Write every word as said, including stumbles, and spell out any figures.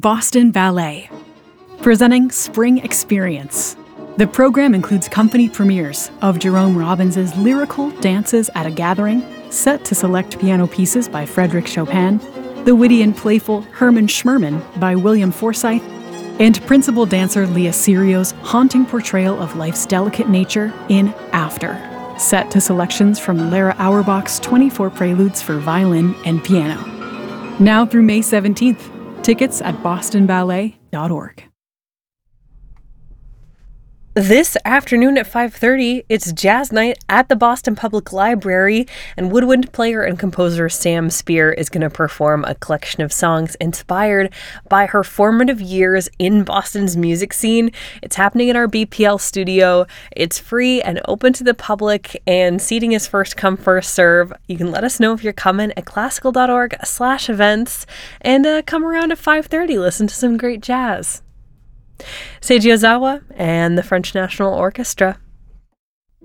Boston Ballet, presenting Spring Experience. The program includes company premieres of Jerome Robbins' lyrical Dances at a Gathering, set to select piano pieces by Frédéric Chopin, the witty and playful Herman Schmerman by William Forsythe, and principal dancer Leah Sirio's haunting portrayal of life's delicate nature in After, set to selections from Lara Auerbach's twenty-four Preludes for violin and piano. Now through May seventeenth. Tickets at boston ballet dot org. This afternoon at five thirty, it's Jazz Night at the Boston Public Library, and woodwind player and composer Sam Spear is going to perform a collection of songs inspired by her formative years in Boston's music scene. It's happening in our B P L studio. It's free and open to the public, and seating is first come, first serve. You can let us know if you're coming at classical dot org slash events, and uh, come around at five thirty, listen to some great jazz. Seiji Ozawa and the French National Orchestra.